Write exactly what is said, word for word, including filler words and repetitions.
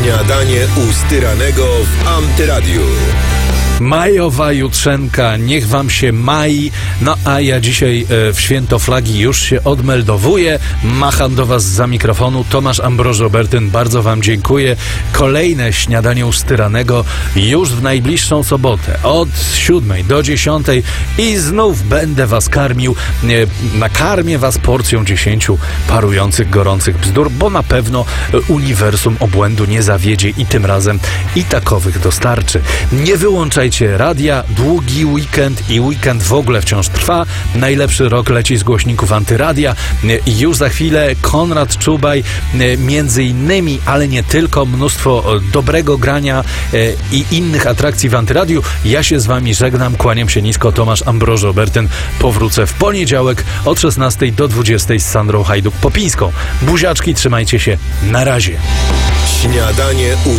Śniadanie u Styranego w Antyradiu. Majowa jutrzenka, niech wam się mai. No a ja dzisiaj e, w święto flagi już się odmeldowuję. Macham do was za mikrofonu. Tomasz Ambroż-Robertyn, bardzo wam dziękuję. Kolejne śniadanie u Styranego już w najbliższą sobotę od siódmej do dziesiątej i znów będę was karmił. E, nakarmię was porcją dziesięciu parujących, gorących bzdur, bo na pewno e, uniwersum obłędu nie zawiedzie i tym razem i takowych dostarczy. Nie wyłączaj radia, długi weekend i weekend w ogóle wciąż trwa. Najlepszy rok leci z głośników Antyradia. Już za chwilę Konrad Czubaj, między innymi, ale nie tylko, mnóstwo dobrego grania i innych atrakcji w Antyradiu. Ja się z wami żegnam, kłaniam się nisko, Tomasz Ambroż-Robertyn. Powrócę w poniedziałek od szesnastej do dwudziestej z Sandrą Hajduk-Popińską. Buziaczki, trzymajcie się, na razie. Śniadanie u